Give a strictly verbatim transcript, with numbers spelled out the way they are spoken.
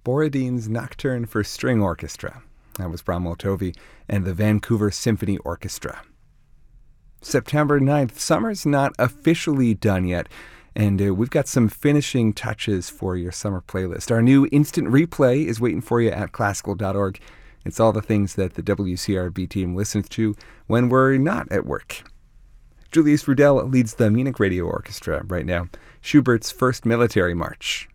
Borodin's Nocturne for String Orchestra. That was Bramwell Tovey and the Vancouver Symphony Orchestra. September ninth. Summer's not officially done yet, and uh, we've got some finishing touches for your summer playlist. Our new instant replay is waiting for you at classical dot org. It's all the things that the W C R B team listens to when we're not at work. Julius Rudel leads the Munich Radio Orchestra right now. Schubert's First Military March.